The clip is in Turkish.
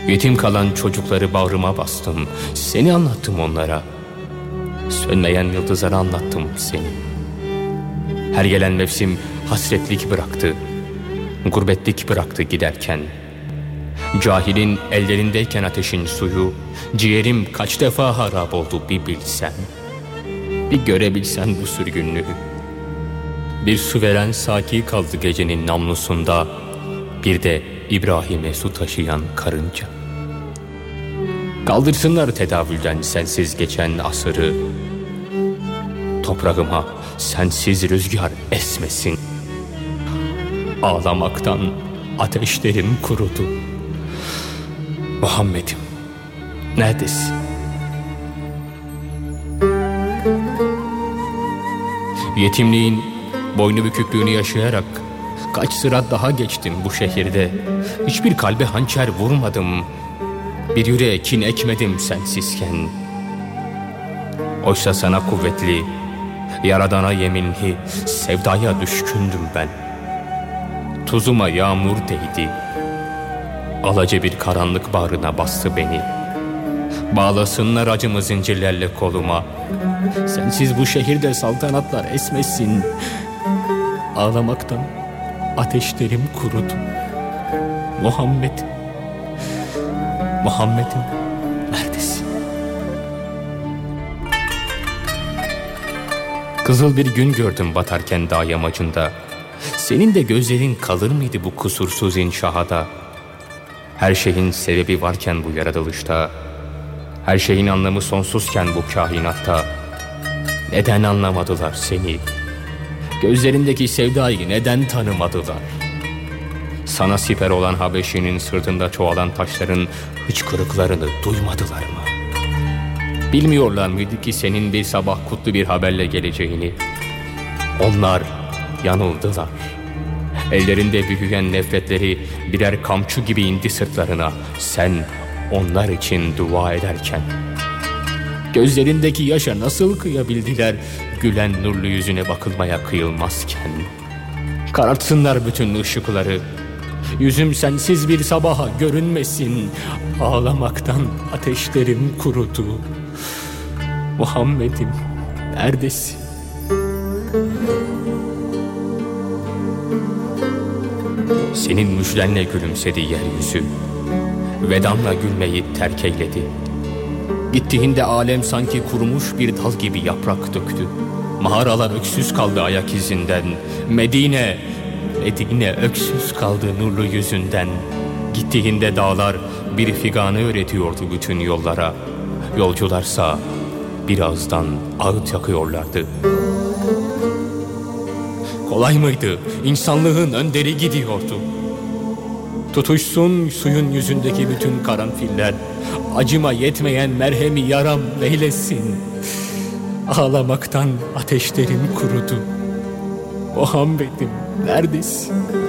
Yetim kalan çocukları bağrıma bastım. Seni anlattım onlara. Sönmeyen yıldızlara anlattım seni. Her gelen mevsim hasretlik bıraktı. Gurbetlik bıraktı giderken. Cahilin ellerindeyken ateşin suyu, ciğerim kaç defa harap oldu bir bilsen. Bir görebilsen bu sürgünlüğü. Bir su veren saki kaldı gecenin namlusunda. Bir de İbrahim'e su taşıyan karınca. Kaldırsınlar tedavülden sensiz geçen asırı. Toprağıma sensiz rüzgar esmesin. Ağlamaktan ateşlerim kurudu. Muhammed'im, neredesin? Yetimliğin boynu büküklüğünü yaşayarak kaç sırat daha geçtim bu şehirde. Hiçbir kalbe hançer vurmadım. Bir yüreğe kin ekmedim sensizken. Oysa sana kuvvetli, yaradana yeminli, sevdaya düşkündüm ben. Tuzuma yağmur değdi. Alaca bir karanlık bağrına bastı beni. Bağlasınlar acımı zincirlerle koluma. Sensiz bu şehirde saltanatlar esmesin. Ağlamaktan ateşlerim kurudu. Muhammed'im, Muhammed'im neredesin? Kızıl bir gün gördüm batarken dağ yamacında. Senin de gözlerin kalır mıydı bu kusursuz inşahada? Her şeyin sebebi varken bu yaratılışta, her şeyin anlamı sonsuzken bu kainatta, neden anlamadılar seni? Gözlerindeki sevdayı neden tanımadılar? Sana siper olan Habeşi'nin sırtında çoğalan taşların hıçkırıklarını duymadılar mı? Bilmiyorlar mıydı ki senin bir sabah kutlu bir haberle geleceğini? Onlar yanıldılar. Ellerinde büyüyen nefretleri birer kamçı gibi indi sırtlarına. Sen onlar için dua ederken. Gözlerindeki yaşa nasıl kıyabildiler gülen nurlu yüzüne bakılmaya kıyılmazken? Karartsınlar bütün ışıkları. Yüzüm sensiz bir sabaha görünmesin. Ağlamaktan ateşlerim kurudu. Muhammed'im neredesin? Senin müjdenle gülümsedi yeryüzü. Vedanla gülmeyi terk eyledi. Gittiğinde alem sanki kurumuş bir dal gibi yaprak döktü. Mağaralar öksüz kaldı ayak izinden. Medine öksüz kaldı nurlu yüzünden. Gittiğinde dağlar bir figanı öğretiyordu bütün yollara. Yolcularsa birazdan ağıt yakıyorlardı. Kolay mıydı? İnsanlığın önderi gidiyordu. Tutuşsun suyun yüzündeki bütün karanfiller. Acıma yetmeyen merhemi yaram eylesin. Ağlamaktan ateşlerim kurudu. Muhammed'im neredesin?